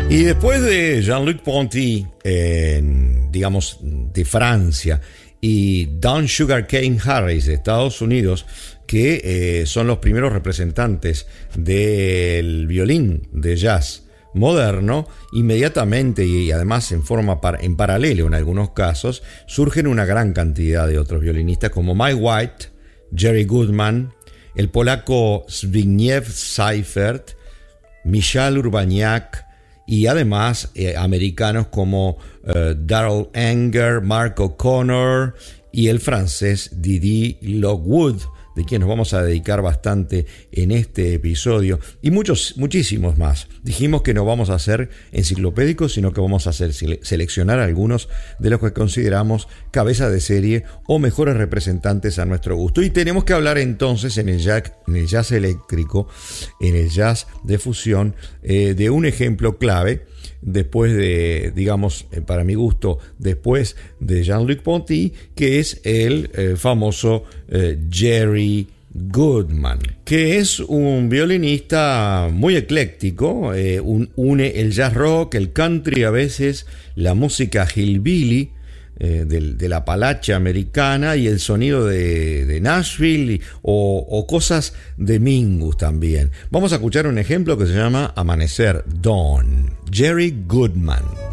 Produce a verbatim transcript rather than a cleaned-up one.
Y después de Jean-Luc Ponty, eh, digamos, de Francia, y Don Sugar Cane Harris de Estados Unidos, que eh, son los primeros representantes del violín de jazz moderno, inmediatamente y además en forma par- en paralelo en algunos casos, surgen una gran cantidad de otros violinistas como Mike White, Jerry Goodman, el polaco Zbigniew Seifert, Michal Urbaniak, y además eh, americanos como uh, Darrell Anger, Mark O'Connor y el francés Didi Lockwood, de quien nos vamos a dedicar bastante en este episodio, y muchos, muchísimos más. Dijimos que no vamos a ser enciclopédicos, sino que vamos a hacer, seleccionar algunos de los que consideramos cabeza de serie o mejores representantes a nuestro gusto. Y tenemos que hablar entonces en el jazz, en el jazz eléctrico, en el jazz de fusión, eh, de un ejemplo clave. Después de, digamos, para mi gusto, después de Jean-Luc Ponty, que es el eh, famoso eh, Jerry Goodman, que es un violinista muy ecléctico, eh, un, une el jazz rock, el country, a veces la música hillbilly, Eh, de, de la Appalachia americana, y el sonido de, de Nashville, y, o, o cosas de Mingus también. Vamos a escuchar un ejemplo que se llama Amanecer, Dawn, Jerry Goodman.